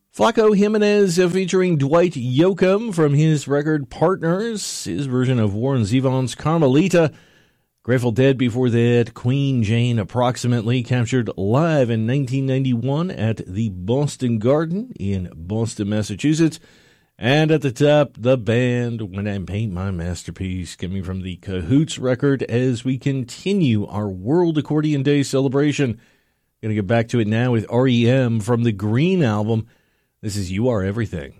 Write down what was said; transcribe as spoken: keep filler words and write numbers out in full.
Flaco Jimenez uh, featuring Dwight Yoakam from his record Partners, his version of Warren Zevon's Carmelita. Grateful Dead before that, Queen Jane Approximately, captured live in nineteen ninety-one at the Boston Garden in Boston, Massachusetts. And at the top, the band When I Paint My Masterpiece, coming from the Cahoots record as we continue our World Accordion Day celebration. Going to get back to it now with R E M from the Green Album. This is You Are Everything.